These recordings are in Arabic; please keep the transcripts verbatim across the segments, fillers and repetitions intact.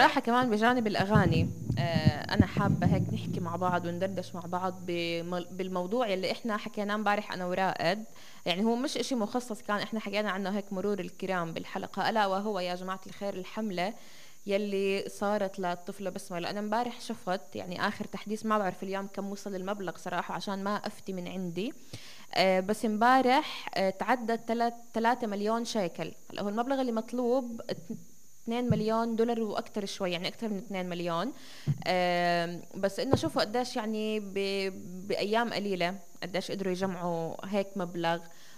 صراحة كمان بجانب الأغاني، آه، أنا حابة هيك نحكي مع بعض وندردش مع بعض بم- بالموضوع يلي إحنا حكيناه امبارح أنا ورائد. يعني هو مش إشي مخصص، كان إحنا حكينا عنه هيك مرور الكرام بالحلقة، ألا وهو يا جماعة الخير الحملة يلي صارت للطفلة بسمة. أنا امبارح شفت يعني آخر تحديث، ما بعرف اليوم كم وصل المبلغ صراحة عشان ما أفتي من عندي. آه، بس امبارح آه، تعدى ثلاثة مليون شيكل. هلا هو المبلغ اللي مطلوب اثنين مليون دولار واكثر شوي، يعني اكثر من اثنين مليون. آم، بس انه شوفوا قديش يعني ب- بايام قليله قديش قدروا يجمعوا هيك مبلغ.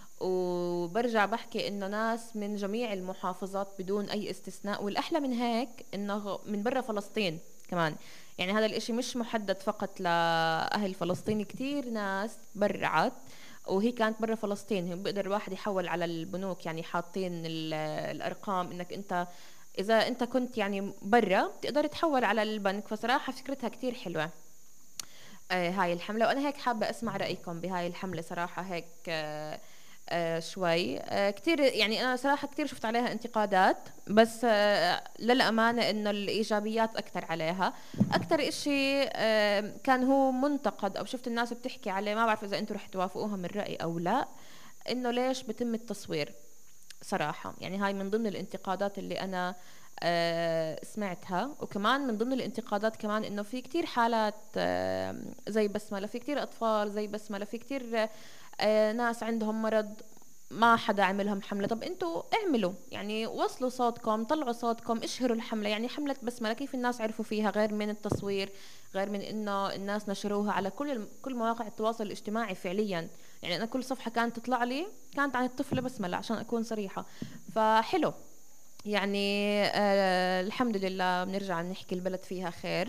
وبرجع بحكي انه ناس من جميع المحافظات بدون اي استثناء، والاحلى من هيك انه من برا فلسطين كمان. يعني هذا الاشي مش محدد فقط لاهل فلسطين، كتير ناس برعت. وهي كانت برا فلسطين، هي بيقدر الواحد يحول على البنوك، يعني حاطين ال- الارقام انك انت اذا انت كنت يعني برا تقدر تحول على البنك. فصراحة فكرتها كتير حلوة. آه هاي الحملة، وانا هيك حابة اسمع رأيكم بهاي الحملة صراحة. هيك آه آه شوي آه كتير، يعني انا صراحة كتير شفت عليها انتقادات، بس آه للأمانة انه الايجابيات اكثر عليها. اكثر اشي آه كان هو منتقد او شفت الناس بتحكي عليه، ما بعرف اذا انتم رح توافقوها من رأيي او لا، انه ليش بتم التصوير. صراحة يعني هاي من ضمن الانتقادات اللي أنا آه، سمعتها. وكمان من ضمن الانتقادات كمان إنه في كتير حالات آه، زي بسملة، في كتير أطفال زي بسملة، في كتير آه، ناس عندهم مرض ما حدا عملهم حملة. طب انتوا اعملوا، يعني وصلوا صوتكم، طلعوا صوتكم، اشهروا الحملة. يعني حملة بسملة كيف الناس عرفوا فيها غير من التصوير، غير من انه الناس نشروها على كل الم- كل مواقع التواصل الاجتماعي فعليا. يعني انا كل صفحة كانت تطلع لي كانت عن الطفلة بسملة عشان اكون صريحة. فحلو يعني. آه الحمد لله بنرجع نحكي البلد فيها خير،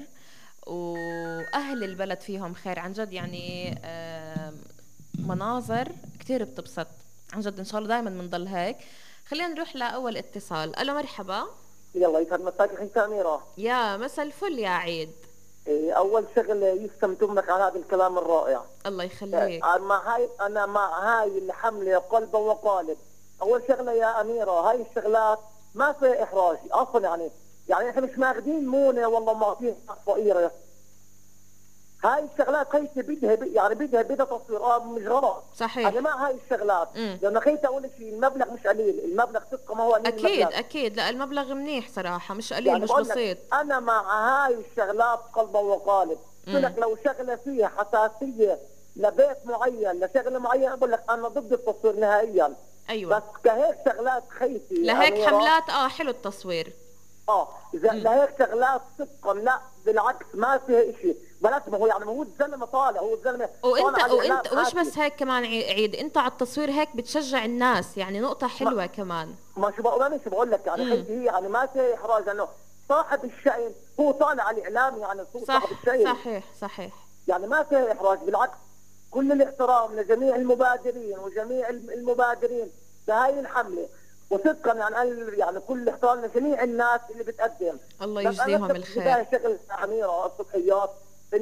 واهل البلد فيهم خير عن جد. يعني آه مناظر كتير بتبسط عن جد. ان شاء الله دائما بنضل هيك. خلينا نروح لاول اتصال. الو مرحبا. يلا يسعد مساك اخي سميرة. يا مساء الفل يا عيد. إيه، اول شغله يسلم تمك على هذا الكلام الرائع. الله إيه، يخليك. مع هاي انا مع هاي الحمله قلبا وقالب. اول شغله يا اميره، هاي الشغلات ما فيها احراج اصلا، يعني يعني احنا مش ماخذين مونه والله ما فيها فقيره. هاي الشغلات هي بدها يعني بدها بدها تصوير، اه مش غلط. انا صحيح. مع هاي الشغلات، امم لانه خيت اقول لك شيء، المبلغ مش قليل، المبلغ صدقه ما هو قليل اكيد المبلغ. اكيد، لا المبلغ منيح صراحة، مش قليل يعني مش بقول لك بسيط. انا مع هاي الشغلات قلبا وقالب. قلت امم لك لو شغله فيها حساسيه لبيت معين لشغله معينه، بقول لك انا ضد التصوير نهائيا. ايوه. بس كهيك شغلات خيتي لهيك اميره، حملات اه حلو التصوير. اه اذا امم لهيك شغلات صدقا لا بالعكس ما فيها شيء. بلاش، ما هو يعني ما هو الزلمه طالع، هو الزلمه وانت طالع على الاعلام وانت ومش حاكي. بس هيك كمان عي- عيد، انت على التصوير هيك بتشجع الناس، يعني نقطة ما حلوة كمان. ما شو بقول، انا شو بقول لك، يعني امم خيتي هي يعني ما فيها احراج، انه صاحب الشأن هو طالع على الاعلام، يعني هو صاحب صح الشأن. صحيح صحيح. يعني ما فيها احراج، بالعكس كل الاحترام لجميع المبادرين وجميع المبادرين بهاي الحمله. وصدقا يعني أنا يعني كل الاحترام لجميع الناس اللي بتقدم. الله بس انا يجزيهم بدي في الخير. البدايه شغل اميره الصبحيات،